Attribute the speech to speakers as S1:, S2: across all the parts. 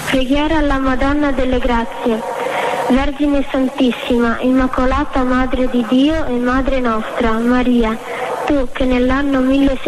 S1: Preghiera alla Madonna delle Grazie. Vergine Santissima, Immacolata Madre di Dio e Madre nostra, Maria, tu che nell'anno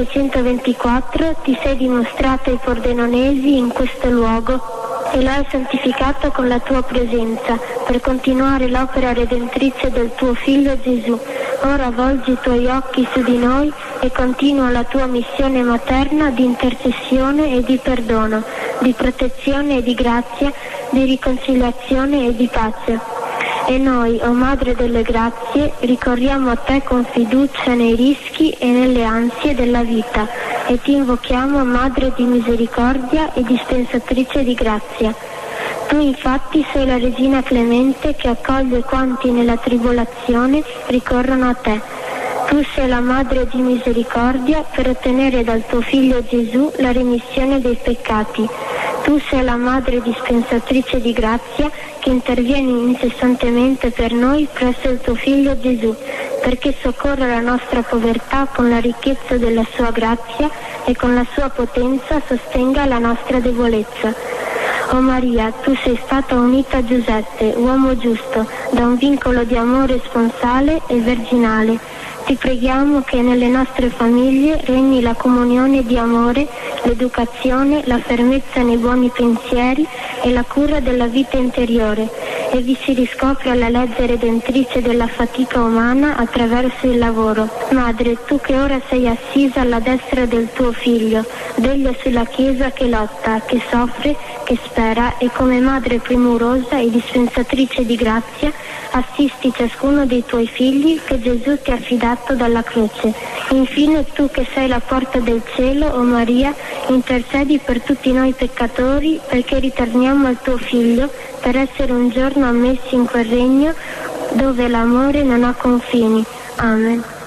S1: 1624 ti sei dimostrata ai Pordenonesi in questo luogo e lo hai santificato con la tua presenza per continuare l'opera redentrice del tuo Figlio Gesù. Ora volgi i tuoi occhi su di noi e continua la tua missione materna di intercessione e di perdono, di protezione e di grazia, di riconciliazione e di pace. E noi, o Madre delle Grazie, ricorriamo a te con fiducia nei rischi e nelle ansie della vita e ti invochiamo, Madre di misericordia e dispensatrice di grazia. Tu infatti sei la Regina clemente che accoglie quanti nella tribolazione ricorrono a te. Tu sei la Madre di misericordia per ottenere dal tuo Figlio Gesù la remissione dei peccati. Tu sei la Madre dispensatrice di grazia che intervieni incessantemente per noi presso il tuo Figlio Gesù, perché soccorra la nostra povertà con la ricchezza della sua grazia e con la sua potenza sostenga la nostra debolezza. O Maria, tu sei stata unita a Giuseppe, uomo giusto, da un vincolo di amore sponsale e virginale. Ti preghiamo che nelle nostre famiglie regni la comunione di amore, l'educazione, la fermezza nei buoni pensieri e la cura della vita interiore, e vi si riscopra la legge redentrice della fatica umana attraverso il lavoro. Madre, tu che ora sei assisa alla destra del tuo Figlio, veglia sulla Chiesa che lotta, che soffre, che spera, e come Madre premurosa e dispensatrice di grazia, assisti ciascuno dei tuoi figli che Gesù ti ha affidato dalla croce. Infine tu che sei la porta del cielo, o Maria, intercedi per tutti noi peccatori perché ritorniamo al tuo Figlio per essere un giorno ammessi in quel regno dove l'amore non ha confini. Amen.